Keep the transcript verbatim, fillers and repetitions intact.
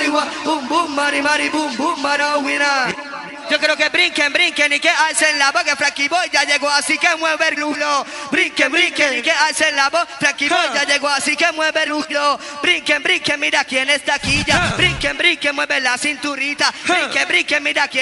marihuana, boom, boom, mari, mari, boom, boom, marihuana. Yo creo que brinquen, brinquen y que alcen la voz, que Frankie Boy ya llegó, así que mueve el culo. Brinquen, brinquen y que alcen la voz, Frankie Boy ya llegó, así que mueve el culo. Brinquen, brinquen, mira quién está aquí ya. Brinquen, brinquen, mueve la cinturita. Brinquen, brinquen, mira quién